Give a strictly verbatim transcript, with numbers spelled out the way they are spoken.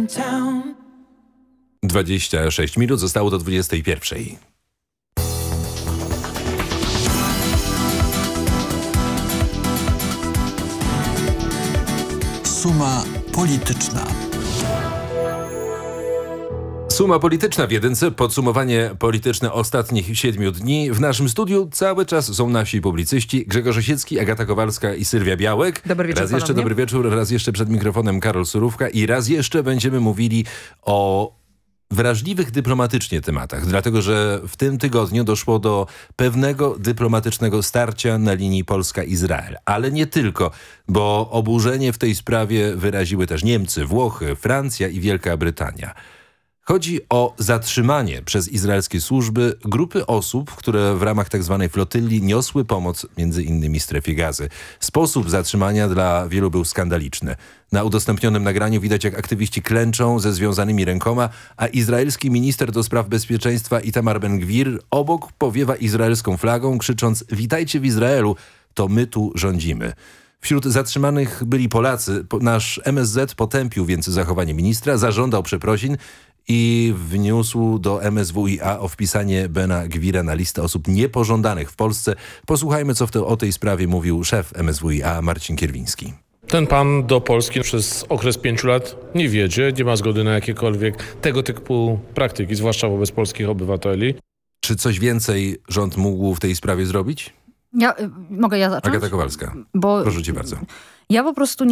dwadzieścia sześć minut, zostało do dwudziestej pierwszej. Suma polityczna. Suma polityczna w jedynce, podsumowanie polityczne ostatnich siedmiu dni. W naszym studiu cały czas są nasi publicyści Grzegorz Osiecki, Agata Kowalska i Sylwia Białek. Dobry wieczór Raz jeszcze ponownie. dobry wieczór, raz jeszcze przed mikrofonem Karol Surówka i raz jeszcze będziemy mówili o wrażliwych dyplomatycznie tematach, dlatego że w tym tygodniu doszło do pewnego dyplomatycznego starcia na linii Polska-Izrael. Ale nie tylko, bo oburzenie w tej sprawie wyraziły też Niemcy, Włochy, Francja i Wielka Brytania. Chodzi o zatrzymanie przez izraelskie służby grupy osób, które w ramach tzw. flotylli niosły pomoc między innymi strefie Gazy. Sposób zatrzymania dla wielu był skandaliczny. Na udostępnionym nagraniu widać, jak aktywiści klęczą ze związanymi rękoma, a izraelski minister do spraw bezpieczeństwa Itamar Ben-Gwir obok powiewa izraelską flagą, krzycząc: "Witajcie w Izraelu, to my tu rządzimy". Wśród zatrzymanych byli Polacy. Nasz M S Z potępił więc zachowanie ministra, zażądał przeprosin i wniósł do M S W i A o wpisanie Bena Gwira na listę osób niepożądanych w Polsce. Posłuchajmy, co w te, o tej sprawie mówił szef M S W i A Marcin Kierwiński. Ten pan do Polski przez okres pięciu lat nie wiedzie, nie ma zgody na jakiekolwiek tego typu praktyki, zwłaszcza wobec polskich obywateli. Czy coś więcej rząd mógł w tej sprawie zrobić? Ja, y, mogę ja zacząć? Agata Kowalska. Bo Proszę cię bardzo. ja po prostu